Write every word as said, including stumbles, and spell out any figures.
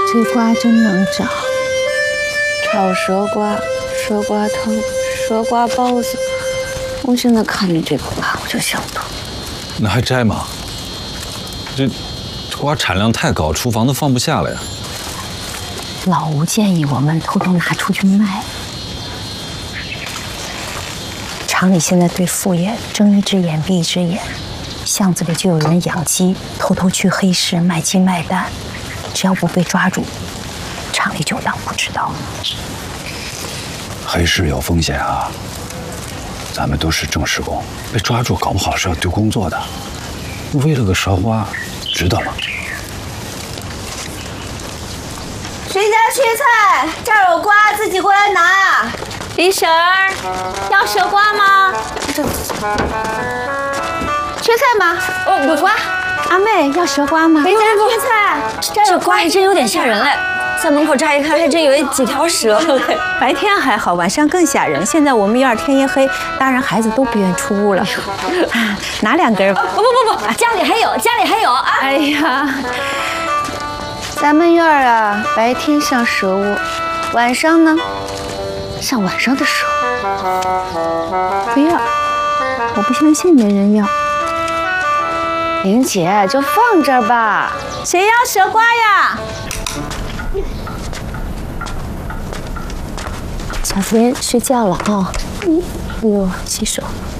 这瓜真能找， 炒蛇瓜、蛇瓜汤、蛇瓜包子。我现在看见这个瓜我就想吐。 那还摘吗？这瓜产量太高，厨房都放不下了呀。 老吴建议我们偷偷拿出去卖。厂里现在对副业睁一只眼闭一只眼，巷子里就有人养鸡，偷偷去黑市卖鸡卖蛋，只要不被抓住，厂里就当不知道。 黑市有风险啊，咱们都是正式工，被抓住搞不好是要丢工作的。为了个蛇花，值得吗？ 谁家缺菜？这儿有瓜，自己过来拿。李婶儿，要蛇瓜吗？这缺菜吗？哦，有瓜。阿妹要蛇瓜吗？谁家缺菜？这这瓜还真有点吓人嘞，在门口乍一看，还真以为几条蛇。 白天还好，晚上更吓人。现在我们院天一黑，大人孩子都不愿出屋了。拿两根吧。 不不不不，家里还有，家里还有啊！ 哎呀，咱们院儿啊，白天像蛇窝，晚上呢，像晚上的蛇。 不要，我不相信没人要。 玲姐，就放这儿吧。谁要蛇瓜呀？ 小夫人睡觉了啊。嗯，哎呦，洗手。